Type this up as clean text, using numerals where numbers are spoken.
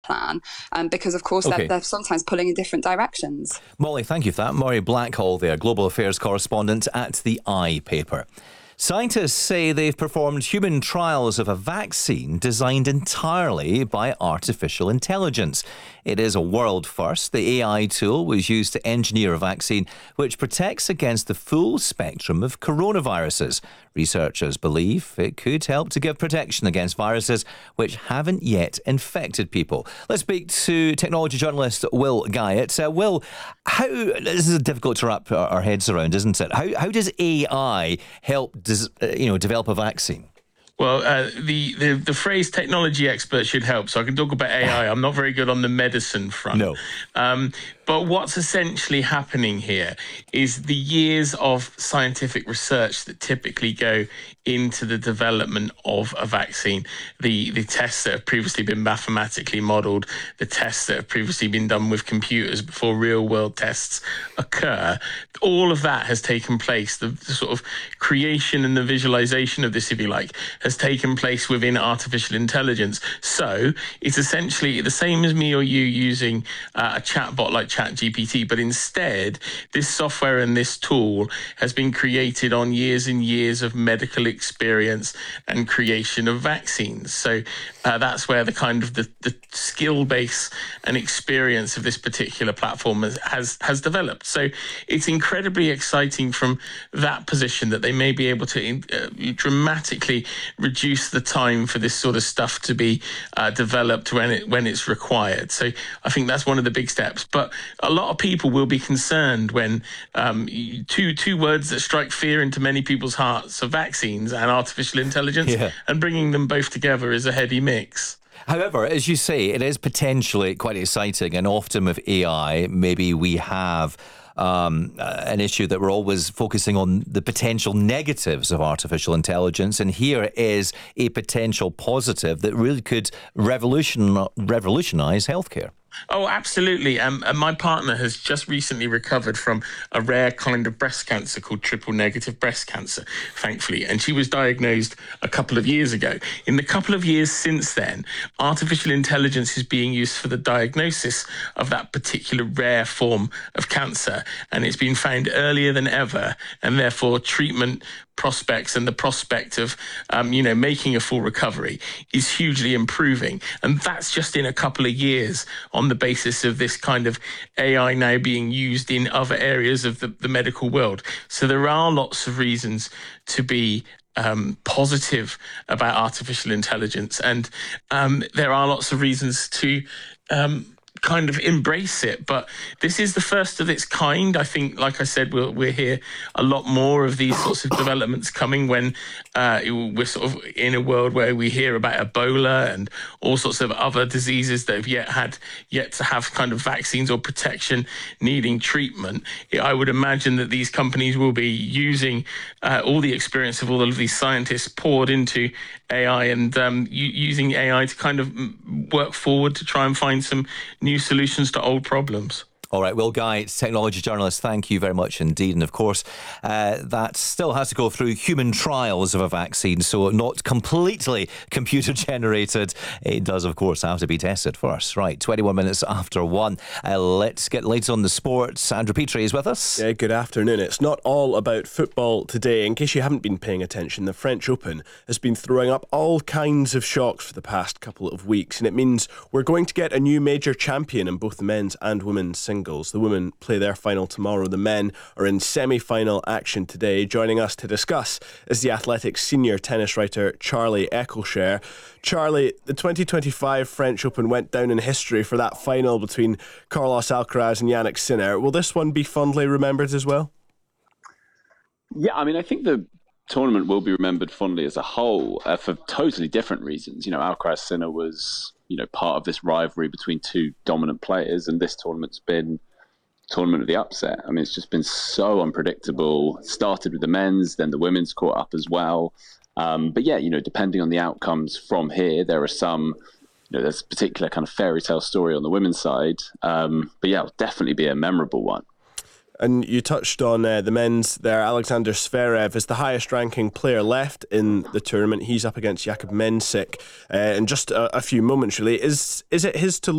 plan, because of course Okay. they're sometimes pulling in different directions. Molly, thank you for that. Molly Blackhall there, Global Affairs Correspondent at the iPaper. Scientists say they've performed human trials of a vaccine designed entirely by artificial intelligence. It is a world first. The AI tool was used to engineer a vaccine which protects against the full spectrum of coronaviruses. Researchers believe it could help to give protection against viruses which haven't yet infected people. Let's speak to technology journalist Will Guyatt. Will, this is difficult to wrap our heads around, isn't it? How does AI help develop a vaccine? Well, the phrase technology expert should help, so I can talk about AI. I'm not very good on the medicine front. No. But what's essentially happening here is the years of scientific research that typically go into the development of a vaccine, the tests that have previously been mathematically modeled, the tests that have previously been done with computers before real world tests occur, all of that has taken place. The sort of creation and the visualization of this, if you like, has taken place within artificial intelligence. So it's essentially the same as me or you using a chatbot like ChatGPT, but instead this software and this tool has been created on years and years of medical experience and creation of vaccines. So that's where the kind of the skill base and experience of this particular platform has developed. So it's incredibly exciting from that position that they may be able to dramatically reduce the time for this sort of stuff to be developed when it's required. So I think that's one of the big steps. But a lot of people will be concerned when two words that strike fear into many people's hearts are vaccines and artificial intelligence, and bringing them both together is a heady mix. However, as you say, it is potentially quite exciting, and often with AI, maybe we have an issue that we're always focusing on the potential negatives of artificial intelligence, and here is a potential positive that really could revolutionize healthcare. Oh, absolutely. My partner has just recently recovered from a rare kind of breast cancer called triple negative breast cancer, thankfully. And she was diagnosed a couple of years ago. In the couple of years since then, artificial intelligence is being used for the diagnosis of that particular rare form of cancer. And it's been found earlier than ever. And therefore, treatment prospects and the prospect of, making a full recovery is hugely improving. And that's just in a couple of years on the basis of this kind of AI now being used in other areas of the medical world. So there are lots of reasons to be positive about artificial intelligence. And there are lots of reasons to kind of embrace it, but this is the first of its kind. I think, like I said, we'll hear a lot more of these sorts of developments coming when we're sort of in a world where we hear about Ebola and all sorts of other diseases that have yet to have kind of vaccines or protection needing treatment. I would imagine that these companies will be using all the experience of all of these scientists poured into AI and using AI to kind of work forward to try and find some new solutions to old problems. All right, Will Guyatt, technology journalist, thank you very much indeed. And of course, that still has to go through human trials of a vaccine, so not completely computer generated. It does, of course, have to be tested first. Right, 21 minutes after 1. Let's get the latest on the sports. Andrew Petrie is with us. Yeah, good afternoon. It's not all about football today. In case you haven't been paying attention, the French Open has been throwing up all kinds of shocks for the past couple of weeks, and it means we're going to get a new major champion in both the men's and women's singles. The women play their final tomorrow. The men are in semi-final action today. Joining us to discuss is the Athletics senior tennis writer Charlie Eccleshare. Charlie, the 2025 French Open went down in history for that final between Carlos Alcaraz and Jannik Sinner. Will this one be fondly remembered as well? Yeah, I mean, I think the tournament will be remembered fondly as a whole for totally different reasons. Alcaraz Sinner was part of this rivalry between two dominant players, and this tournament's been tournament of the upset. I mean, it's just been so unpredictable. It started with the men's, then the women's caught up as well. But yeah, depending on the outcomes from here, there are some, there's a particular kind of fairy tale story on the women's side. But yeah, it'll definitely be a memorable one. And you touched on the men's there. Alexander Zverev is the highest ranking player left in the tournament. He's up against Jakub Mensik in just a few moments, really. Is it his to